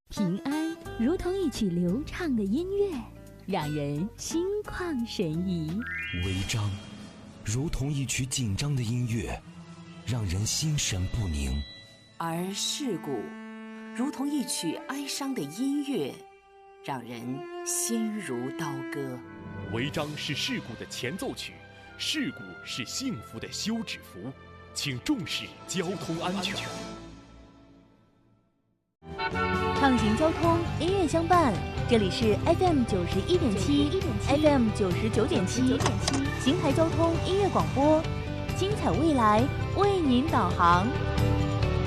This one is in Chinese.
平安如同一曲流畅的音乐，让人心旷神怡； 违章如同一曲紧张的音乐，让人心神不宁； 而事故如同一曲哀伤的音乐，让人心如刀割。 违章是事故的前奏曲，事故是幸福的休止符，请重视交通安全。 畅行交通，音乐相伴。这里是 FM 91.7 ，FM 99.7，邢台交通音乐广播，精彩未来为您导航。